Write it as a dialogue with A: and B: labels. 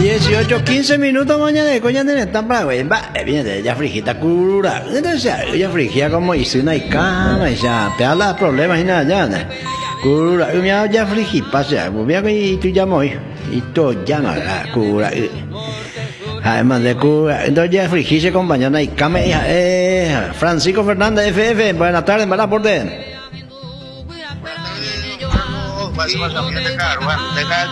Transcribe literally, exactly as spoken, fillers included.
A: dieciocho, quince minutos mañana de coña de estampa, güey. Va, viene ya frijita curura. Entonces, ya frigia como hice una y cama y ya te habla problemas y nada, ya. Curura, ya ya frigi pasa, mira que tú llamas y tú llamas la cura. Además de cura, entonces ya frigi se acompaña y cama eh Francisco Fernández F F, buenas tardes, ¿verdad por dentro?